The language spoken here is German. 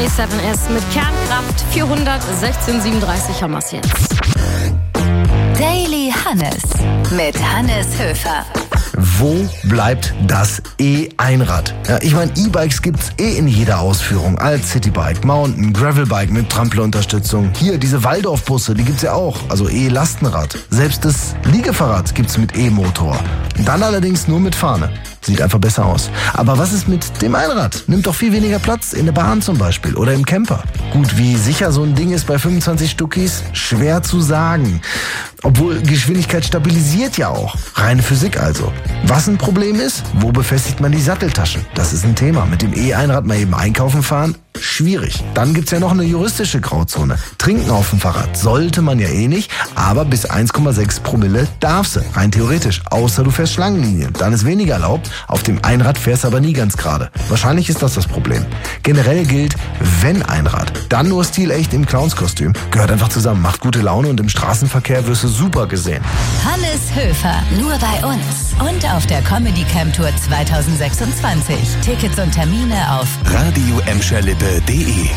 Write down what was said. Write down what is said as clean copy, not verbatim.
A7S mit Kernkraft 416,37 haben wir's jetzt. Daily Hannes mit Hannes Höfer. Wo bleibt das E-Einrad? Ja, ich meine, E-Bikes gibt's in jeder Ausführung. Als Citybike, Mountain, Gravelbike mit Tramplerunterstützung. Hier, diese Waldorfbusse, die gibt's ja auch. Also E-Lastenrad. Selbst das Liegefahrrad gibt's mit E-Motor. Dann allerdings nur mit Fahne. Sieht einfach besser aus. Aber was ist mit dem Einrad? Nimmt doch viel weniger Platz in der Bahn zum Beispiel oder im Camper. Gut, wie sicher so ein Ding ist bei 25 Stuckis? Schwer zu sagen. Obwohl Geschwindigkeit stabilisiert ja auch. Reine Physik also. Was ein Problem ist? Wo befestigt man die Satteltaschen? Das ist ein Thema. Mit dem E-Einrad mal eben einkaufen fahren? Schwierig. Dann gibt's ja noch eine juristische Grauzone. Trinken auf dem Fahrrad sollte man ja nicht, aber bis 1,6 Promille darfst du. Rein theoretisch. Außer du fährst Schlangenlinien. Dann ist weniger erlaubt. Auf dem Einrad fährst du aber nie ganz gerade. Wahrscheinlich ist das Problem. Generell gilt, wenn Einrad, dann nur stilecht im Clownskostüm. Gehört einfach zusammen, macht gute Laune und im Straßenverkehr wirst du super gesehen. Hannes Höfer, nur bei uns und auf der Comedy Camp Tour 2026. Tickets und Termine auf radioemscherlippe.de